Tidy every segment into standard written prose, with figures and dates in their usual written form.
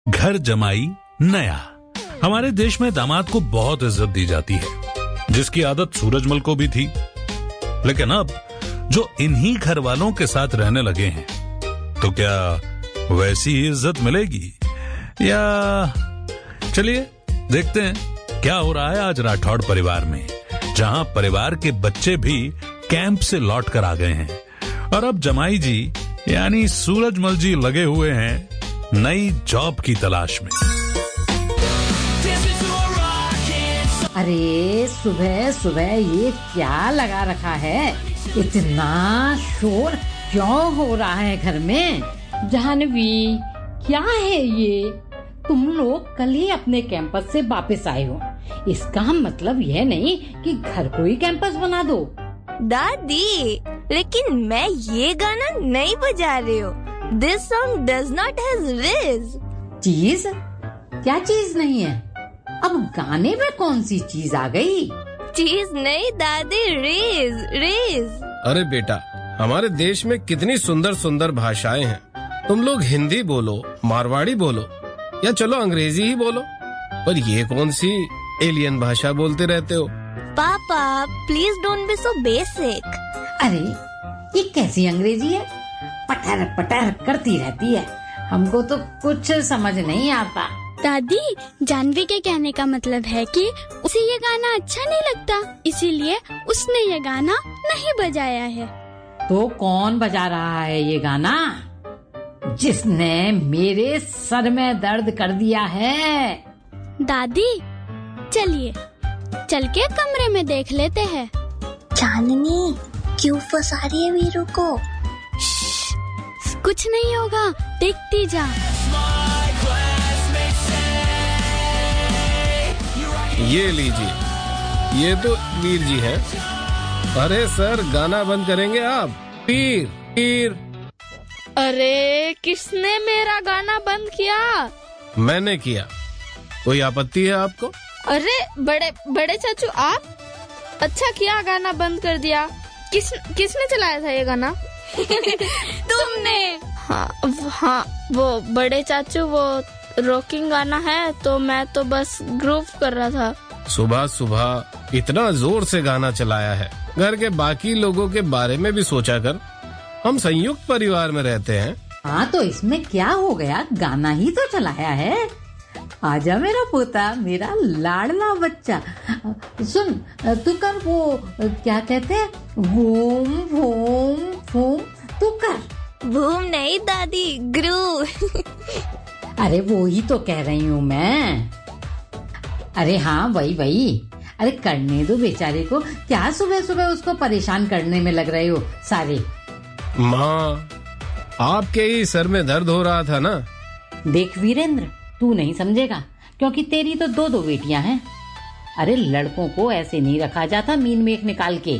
घर जमाई नया। हमारे देश में दामाद को बहुत इज्जत दी जाती है, जिसकी आदत सूरजमल को भी थी। लेकिन अब जो इन्हीं घर वालों के साथ रहने लगे हैं, तो क्या वैसी ही इज्जत मिलेगी या? चलिए देखते हैं क्या हो रहा है आज राठौड़ परिवार में, जहां परिवार के बच्चे भी कैंप से लौट कर आ गए हैं और अब जमाई जी यानी सूरजमल जी लगे हुए हैं नई जॉब की तलाश में। अरे सुबह सुबह ये क्या लगा रखा है? इतना शोर क्यों हो रहा है घर में? जाह्नवी, क्या है ये? तुम लोग कल ही अपने कैंपस से वापस आए हो, इसका मतलब यह नहीं कि घर को ही कैंपस बना दो। दादी, लेकिन मैं ये गाना नहीं बजा रही हूँ। This song does not have riz। चीज? क्या चीज नहीं है? अब गाने में कौन सी चीज आ गई? चीज नहीं दादी, रिज रिज। अरे बेटा, हमारे देश में कितनी सुंदर सुंदर भाषाएं हैं। तुम लोग हिंदी बोलो, मारवाड़ी बोलो या चलो अंग्रेजी ही बोलो, पर ये कौन सी एलियन भाषा बोलते रहते हो? पापा please don't be so basic. अरे ये कैसी अंग्रेजी है? पटर पटर करती रहती है, हमको तो कुछ समझ नहीं आता। दादी, जाह्नवी के कहने का मतलब है कि उसे ये गाना अच्छा नहीं लगता, इसीलिए उसने ये गाना नहीं बजाया है। तो कौन बजा रहा है ये गाना, जिसने मेरे सर में दर्द कर दिया है? दादी, चलिए चल के कमरे में देख लेते हैं। चांदनी, क्यों फंसा रही है वीरू को? कुछ नहीं होगा, देखती जा। ये लीजिए, ये तो वीर जी हैं। अरे सर, गाना बंद करेंगे आप? पीर पीर। अरे किसने मेरा गाना बंद किया? मैंने किया। कोई आपत्ति है आपको? अरे बड़े चाचू, आप? अच्छा किया गाना बंद कर दिया। किसने चलाया था ये गाना? तुमने। हाँ, वो बड़े चाचू, वो रॉकिंग गाना है, तो मैं तो बस ग्रूव कर रहा था। सुबह सुबह इतना जोर से गाना चलाया है, घर के बाकी लोगों के बारे में भी सोचा कर। हम संयुक्त परिवार में रहते हैं। हाँ तो इसमें क्या हो गया, गाना ही तो चलाया है। आजा मेरा पोता, मेरा लाडला बच्चा। सुन, तू कर वो क्या कहते हैं, वूम वूम वूम, तू कर। वूम नहीं दादी, ग्रू। अरे वो ही तो कह रही हूँ मैं। अरे हाँ, वही। अरे करने दो बेचारे को, क्या सुबह सुबह उसको परेशान करने में लग रहे हो सारे। माँ, आपके ही सर में दर्द हो रहा था ना। देख वीरेंद्र, तू नहीं समझेगा, क्योंकि तेरी तो दो बेटियां हैं। अरे लड़कों को ऐसे नहीं रखा जाता मीन मेख निकाल के।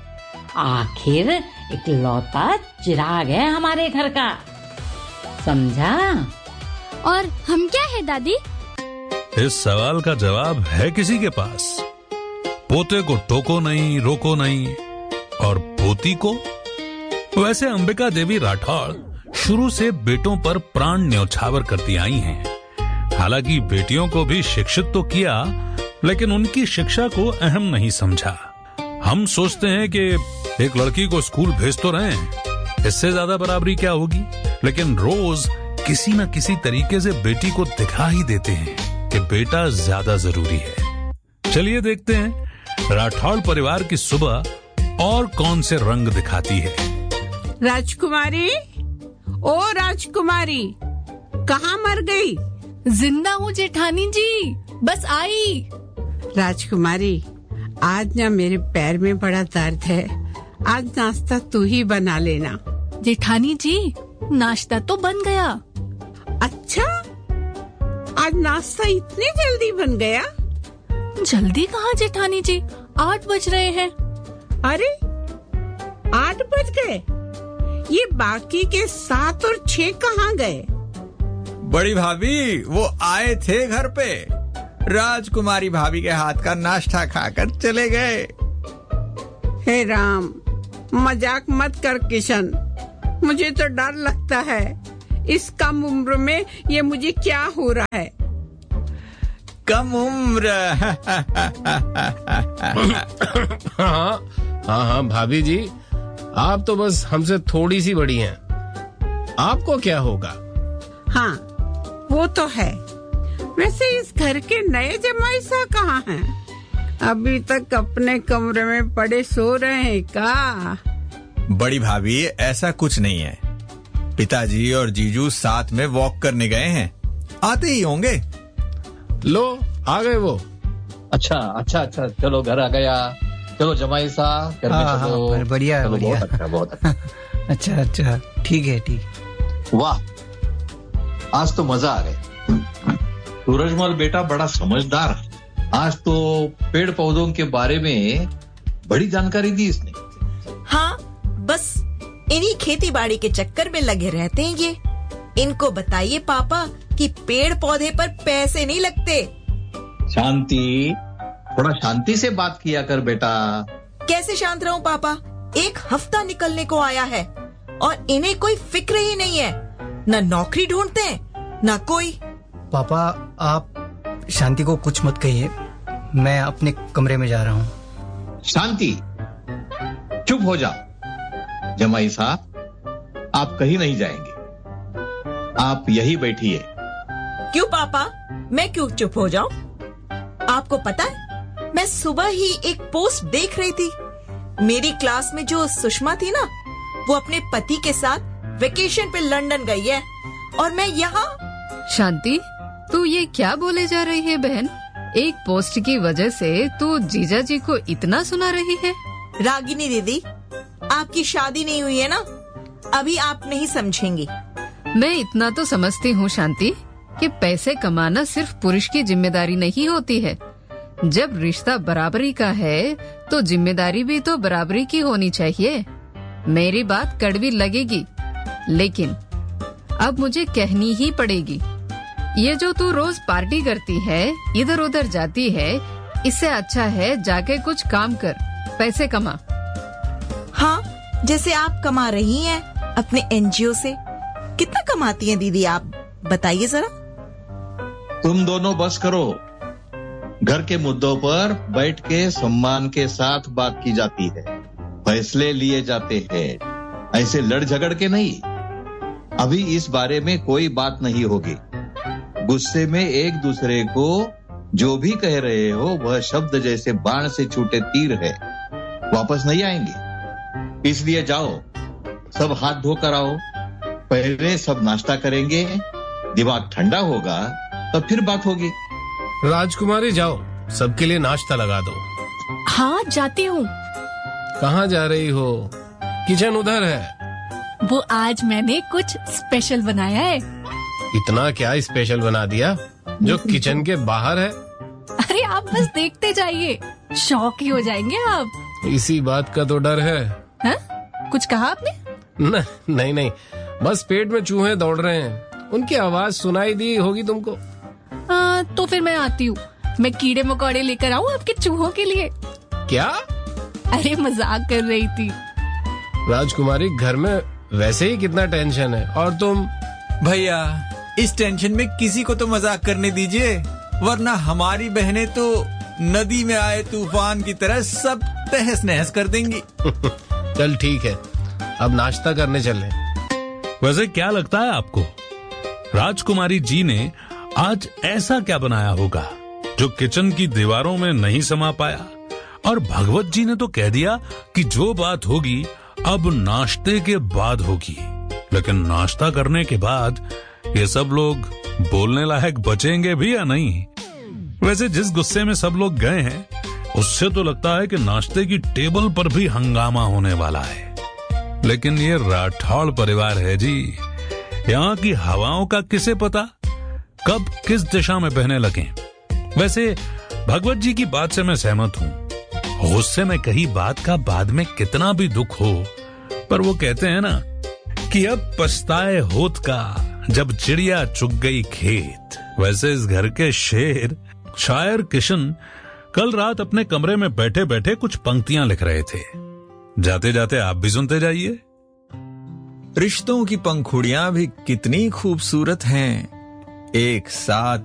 आखिर इकलौता चिराग है हमारे घर का, समझा? और हम क्या है दादी? इस सवाल का जवाब है किसी के पास? पोते को टोको नहीं, रोको नहीं, और पोती को? वैसे अंबिका देवी राठौड़ शुरू से बेटों पर प्राण न्यौछावर करती आई हैं। हालांकि बेटियों को भी शिक्षित तो किया, लेकिन उनकी शिक्षा को अहम नहीं समझा। हम सोचते हैं कि एक लड़की को स्कूल भेज तो रहे हैं, इससे ज्यादा बराबरी क्या होगी, लेकिन रोज किसी न किसी तरीके से बेटी को दिखा ही देते हैं कि बेटा ज्यादा जरूरी है। चलिए देखते हैं राठौड़ परिवार की सुबह और कौन से रंग दिखाती है। राजकुमारी, ओ राजकुमारी, कहाँ मर गई? जिंदा हूँ जेठानी जी, बस आई। राजकुमारी, आज ना मेरे पैर में बड़ा दर्द है, आज नाश्ता तू ही बना लेना। जेठानी जी, नाश्ता तो बन गया। अच्छा, आज नाश्ता इतनी जल्दी बन गया? जल्दी कहाँ जेठानी जी, 8 बज रहे हैं। अरे 8 बज गए? ये बाकी के 7 और 6 कहाँ गए? बड़ी भाभी वो आए थे घर पे, राजकुमारी भाभी के हाथ का नाश्ता खाकर चले गए। हे राम, मजाक मत कर किशन, मुझे तो डर लगता है। इस कम उम्र में ये मुझे क्या हो रहा है? कम उम्र। हाँ भाभी जी, आप तो बस हमसे थोड़ी सी बड़ी हैं। आपको क्या होगा? हाँ, वो तो है। वैसे इस घर के नए जमाई साहब कहाँ हैं? अभी तक अपने कमरे में पड़े सो रहे हैं का? बड़ी भाभी, ऐसा कुछ नहीं है। पिताजी और जीजू साथ में वॉक करने गए हैं, आते ही होंगे। लो, आ गए वो। अच्छा, चलो घर आ गया। चलो जमाई साहब, घर में चलो। बढ़िया। बहुत अच्छा। अच्छा, ठीक है। वाह, आज तो मजा आ गया। सूरजमल बेटा बड़ा समझदार है। आज तो पेड़ पौधों के बारे में बड़ी जानकारी दी इसने। हाँ, बस इन्हीं खेती बाड़ी के चक्कर में लगे रहते हैं ये। इनको बताइए पापा कि पेड़ पौधे पर पैसे नहीं लगते। शांति, थोड़ा शांति से बात किया कर बेटा। कैसे शांत रहूं पापा? एक हफ्ता निकलने को आया है और इन्हें कोई फिक्र ही नहीं है। न नौकरी ढूंढते हैं, न कोई। पापा, आप शांति को कुछ मत कहिए। मैं अपने कमरे में जा रहा हूँ। शांति, चुप हो जाओ। जमाई साहब, आप कहीं नहीं जाएंगे, आप यही बैठिए। क्यों पापा, मैं क्यों चुप हो जाऊं? आपको पता है, मैं सुबह ही एक पोस्ट देख रही थी। मेरी क्लास में जो सुषमा थी ना, वो अपने पति के साथ वेकेशन पे लंदन गई है और मैं यहाँ। शांति, तू ये क्या बोले जा रही है बहन? एक पोस्ट की वजह से तू जीजा जी को इतना सुना रही है? रागिनी दीदी, आपकी शादी नहीं हुई है ना, अभी आप नहीं समझेंगी। मैं इतना तो समझती हूँ शांति कि पैसे कमाना सिर्फ पुरुष की जिम्मेदारी नहीं होती है। जब रिश्ता बराबरी का है तो जिम्मेदारी भी तो बराबरी की होनी चाहिए। मेरी बात कड़वी लगेगी, लेकिन अब मुझे कहनी ही पड़ेगी। ये जो तू रोज पार्टी करती है, इधर उधर जाती है, इससे अच्छा है जाके कुछ काम कर, पैसे कमा। हाँ, जैसे आप कमा रही हैं अपने एनजीओ से। कितना कमाती हैं दीदी आप, बताइए जरा। तुम दोनों बस करो। घर के मुद्दों पर बैठ के सम्मान के साथ बात की जाती है, फैसले लिए जाते हैं, ऐसे लड़ झगड़ के नहीं। अभी इस बारे में कोई बात नहीं होगी। गुस्से में एक दूसरे को जो भी कह रहे हो वह शब्द जैसे बाण से छूटे तीर है, वापस नहीं आएंगे। इसलिए जाओ, सब हाथ धो कर आओ। पहले सब नाश्ता करेंगे, दिमाग ठंडा होगा तब फिर बात होगी। राजकुमारी, जाओ, सबके लिए नाश्ता लगा दो। हाँ, जाती हूँ। कहाँ जा रही हो? किचन उधर है। वो आज मैंने कुछ स्पेशल बनाया है। इतना क्या स्पेशल बना दिया जो किचन के बाहर है? अरे आप बस देखते जाइए, शौक ही हो जाएंगे आप। इसी बात का तो डर है। हा? कुछ कहा आपने? नहीं, बस पेट में चूहे दौड़ रहे हैं, उनकी आवाज सुनाई दी होगी तुमको। तो फिर मैं आती हूँ। मैं कीड़े मकोड़े लेकर आऊँ आपके चूहों के लिए? क्या? अरे मजाक कर रही थी। राजकुमारी, घर में वैसे ही कितना टेंशन है और तुम। भैया, इस टेंशन में किसी को तो मजाक करने दीजिए, वरना हमारी बहनें तो नदी में आए तूफान की तरह सब तहस नहस कर देंगी। चल ठीक है, अब नाश्ता करने चलें। वैसे क्या लगता है आपको, राजकुमारी जी ने आज ऐसा क्या बनाया होगा जो किचन की दीवारों में नहीं समा पाया? और भगवत जी ने तो कह दिया कि जो बात होगी अब नाश्ते के बाद होगी, लेकिन नाश्ता करने के बाद ये सब लोग बोलने लायक बचेंगे भी या नहीं? वैसे जिस गुस्से में सब लोग गए हैं, उससे तो लगता है कि नाश्ते की टेबल पर भी हंगामा होने वाला है। लेकिन ये राठौड़ परिवार है जी, यहाँ की हवाओं का किसे पता कब किस दिशा में बहने लगे। वैसे भगवत जी की बात से मैं सहमत हूँ। गुस्से में कही बात का बाद में कितना भी दुख हो, पर वो कहते हैं ना कि अब पछताए होत का जब चिड़िया चुग गई खेत। वैसे इस घर के शेर शायर किशन कल रात अपने कमरे में बैठे बैठे कुछ पंक्तियां लिख रहे थे। जाते जाते आप भी सुनते जाइए। रिश्तों की पंखुड़ियां भी कितनी खूबसूरत हैं, एक साथ